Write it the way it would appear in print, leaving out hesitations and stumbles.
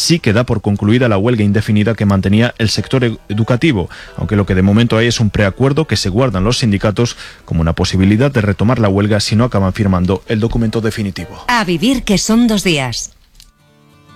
sí que da por concluida la huelga indefinida que mantenía el sector educativo, aunque lo que de momento hay es un preacuerdo que se guardan los sindicatos como una posibilidad de retomar la huelga si no acaban firmando el documento definitivo. A vivir, que son 2 días.